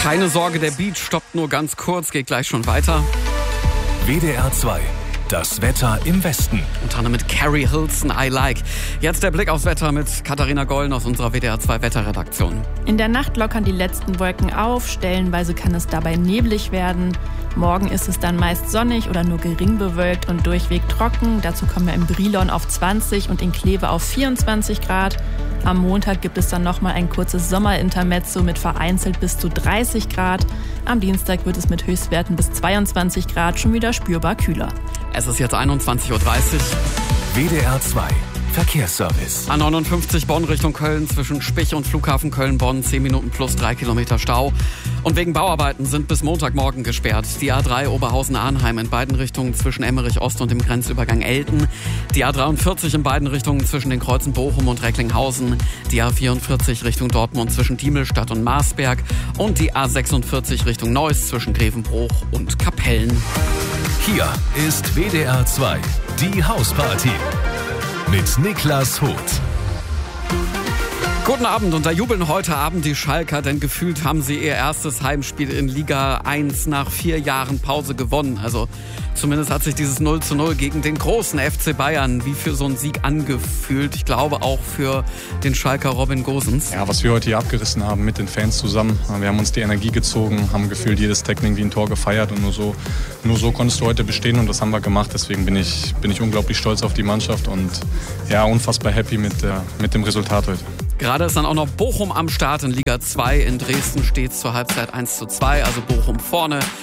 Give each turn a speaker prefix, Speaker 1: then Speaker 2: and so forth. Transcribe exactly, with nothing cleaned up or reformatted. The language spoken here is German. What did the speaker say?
Speaker 1: Keine Sorge, der Beat stoppt nur ganz kurz, geht gleich schon weiter.
Speaker 2: W D R zwei, das Wetter im Westen.
Speaker 1: Unter anderem mit Carrie Hilson, I Like. Jetzt der Blick aufs Wetter mit Katharina Gollen aus unserer W D R zwei Wetterredaktion.
Speaker 3: In der Nacht lockern die letzten Wolken auf, stellenweise kann es dabei neblig werden. Morgen ist es dann meist sonnig oder nur gering bewölkt und durchweg trocken. Dazu kommen wir in Brilon auf zwanzig und in Kleve auf vierundzwanzig Grad. Am Montag gibt es dann nochmal ein kurzes Sommerintermezzo mit vereinzelt bis zu dreißig Grad. Am Dienstag wird es mit Höchstwerten bis zweiundzwanzig Grad schon wieder spürbar kühler.
Speaker 1: Es ist jetzt einundzwanzig Uhr dreißig.
Speaker 2: W D R zwei, Verkehrsservice.
Speaker 1: A neunundfünfzig Bonn Richtung Köln zwischen Spich und Flughafen Köln-Bonn zehn Minuten plus drei Kilometer Stau. Und wegen Bauarbeiten sind bis Montagmorgen gesperrt. Die A drei Oberhausen-Arnheim in beiden Richtungen zwischen Emmerich Ost und dem Grenzübergang Elten. Die A dreiundvierzig in beiden Richtungen zwischen den Kreuzen Bochum und Recklinghausen. Die A vierundvierzig Richtung Dortmund zwischen Diemelstadt und Marsberg. Und die A sechsundvierzig Richtung Neuss zwischen Grevenbruch und Kapellen.
Speaker 2: Hier ist W D R zwei, die Hausparty mit Niklas Huth.
Speaker 1: Guten Abend und da jubeln heute Abend die Schalker, denn gefühlt haben sie ihr erstes Heimspiel in Liga eins nach vier Jahren Pause gewonnen. Also zumindest hat sich dieses null zu null gegen den großen F C Bayern wie für so einen Sieg angefühlt. Ich glaube auch für den Schalker Robin Gosens.
Speaker 4: Ja, was wir heute hier abgerissen haben mit den Fans zusammen. Wir haben uns die Energie gezogen, haben gefühlt jedes Tackling wie ein Tor gefeiert und nur so, nur so konntest du heute bestehen und das haben wir gemacht. Deswegen bin ich, bin ich unglaublich stolz auf die Mannschaft und ja, unfassbar happy mit, der, mit dem Resultat heute.
Speaker 1: Gerade ist dann auch noch Bochum am Start in Liga zwei. In Dresden steht es zur Halbzeit eins zu zwei, also Bochum vorne.